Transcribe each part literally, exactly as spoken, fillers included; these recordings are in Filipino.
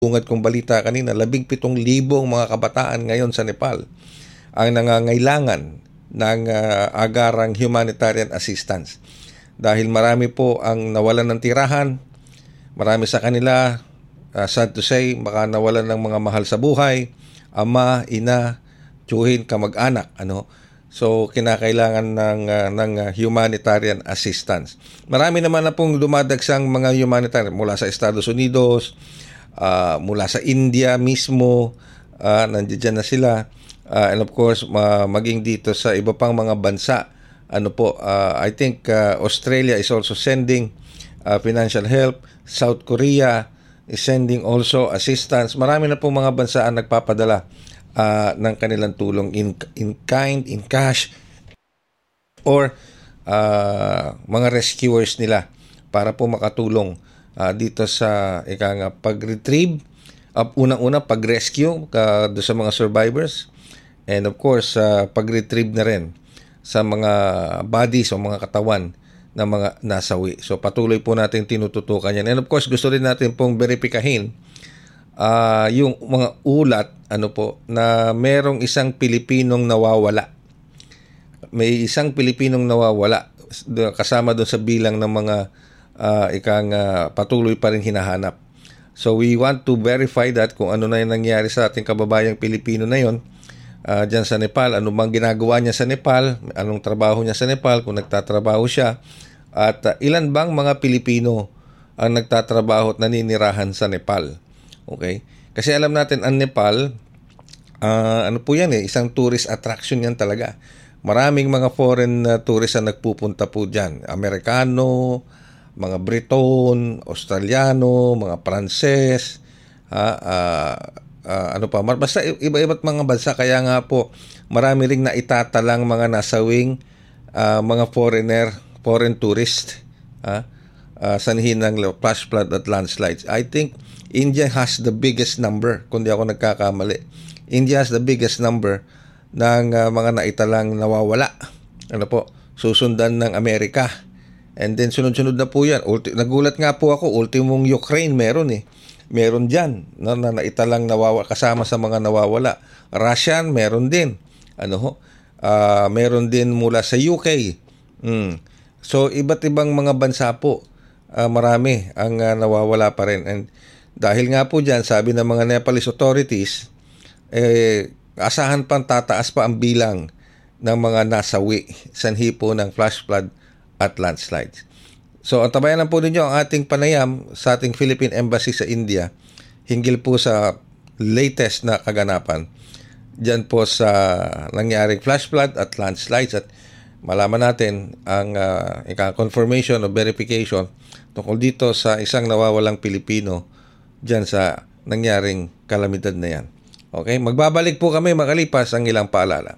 Bungad kong balita kanina, labing pitong libong mga kabataan ngayon sa Nepal ang nangangailangan ng uh, agarang humanitarian assistance. Dahil marami po ang nawalan ng tirahan, marami sa kanila, uh, sad to say, baka nawalan ng mga mahal sa buhay, ama, ina, tiyuhin, kamag-anak. Ano? So, kinakailangan ng, uh, ng uh, humanitarian assistance. Marami naman na pong dumadagsang mga humanitarian mula sa Estados Unidos, Uh, mula sa India mismo, uh, nandiyan na sila, uh, and of course uh, maging dito sa iba pang mga bansa. Ano po, uh, I think uh, Australia is also sending uh, financial help. South Korea is sending also assistance. Marami na po mga bansa ang nagpapadala uh, ng kanilang tulong in, in kind, in cash, or uh, mga rescuers nila para po makatulong Uh, dito sa ika nga pag-retrieve, uh, unang-una pag-rescue uh, do sa mga survivors, and of course uh, pag-retrieve na rin sa mga bodies o mga katawan ng mga nasawi. So patuloy po natin tinututukan yan. And of course gusto rin natin pong verifikahin uh, yung mga ulat ano po na merong isang Pilipinong nawawala. May isang Pilipinong nawawala kasama doon sa bilang ng mga Uh, ikang uh, patuloy pa rin hinahanap. So we want to verify that kung ano na yung nangyari sa ating kababayang Pilipino na yon uh, dyan sa Nepal, ano bang ginagawa niya sa Nepal, anong trabaho niya sa Nepal, kung nagtatrabaho siya, at uh, ilan bang mga Pilipino ang nagtatrabaho at naninirahan sa Nepal. Okay? Kasi alam natin ang Nepal, uh, ano po yan eh, isang tourist attraction yan talaga. Maraming mga foreign uh, tourists ang nagpupunta po dyan. Amerikano, mga Briton, Australiano, mga Pranses, ha, uh, uh, ano pa, basta iba-iba't mga bansa. Kaya nga po marami ring naitatalang mga nasawing uh, mga foreigner, foreign tourist, ha, uh, sanhin ng flash flood at landslides. I think India has the biggest number, kung di ako nagkakamali. India has the biggest number ng uh, mga naitalang nawawala. Ano po, susundan ng Amerika. And then sunod-sunod na po yan. Ulti- nagulat nga po ako, ultimong Ukraine meron eh. Meron dyan na, na naitalang nawawala, kasama sa mga nawawala. Russian meron din. Ano ho? Uh, meron din mula sa U K. Mm. So iba't ibang mga bansa po, uh, marami ang uh, nawawala pa rin. And dahil nga po dyan, sabi ng mga Nepalese authorities, eh, asahan pang tataas pa ang bilang ng mga nasawi sanhi po ng flash flood at landslides. So, ang tabayan lang po ninyo ang ating panayam sa ating Philippine Embassy sa India hinggil po sa latest na kaganapan dyan po sa nangyaring flash flood at landslides, at malaman natin ang uh, confirmation o verification tungkol dito sa isang nawawalang Pilipino dyan sa nangyaring kalamidad na yan. Okay, magbabalik po kami makalipas ang ilang paalala.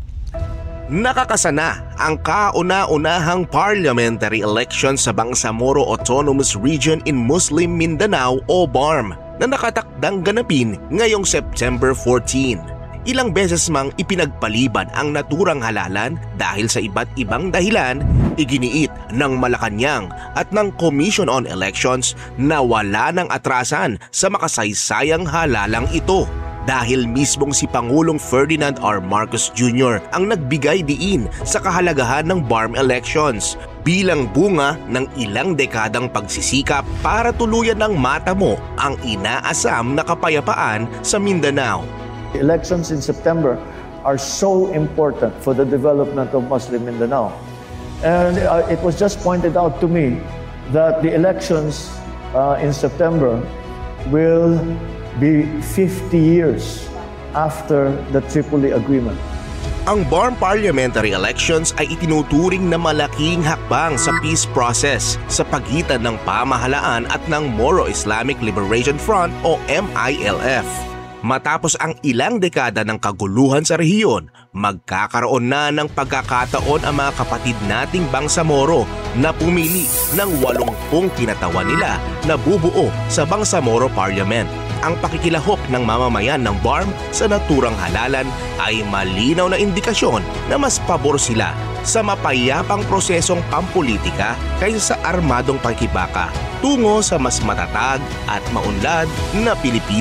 Nakakasana ang kauna-unahang parliamentary election sa Bangsamoro Autonomous Region in Muslim Mindanao o B A R M na nakatakdang ganapin ngayong September fourteenth. Ilang beses mang ipinagpaliban ang naturang halalan dahil sa iba't ibang dahilan, iginiit ng Malacanang at ng Commission on Elections na wala ng atrasan sa makasaysayang halalang ito. Dahil mismong si Pangulong Ferdinand R. Marcos Junior ang nagbigay diin sa kahalagahan ng B A R M elections bilang bunga ng ilang dekadang pagsisikap para tuluyan ng matamo ang inaasam na kapayapaan sa Mindanao. The elections in September are so important for the development of Muslim Mindanao. And uh, it was just pointed out to me that the elections uh, in September will be fifty years after the Tripoli Agreement. Ang B A R M parliamentary elections ay itinuturing na malaking hakbang sa peace process sa pagitan ng pamahalaan at ng Moro Islamic Liberation Front o M I L F. Matapos ang ilang dekada ng kaguluhan sa rehiyon, magkakaroon na ng pagkakataon ang mga kapatid nating Bangsamoro na pumili ng walumpung kinatawan nila na bubuo sa Bangsamoro Parliament. Ang pakikilahok ng mamamayan ng B A R M sa naturang halalan ay malinaw na indikasyon na mas pabor sila sa mapayapang prosesong pampolitika kaysa sa armadong pakikibaka. tungo sa mas matatag at maunlad na Pilipinas.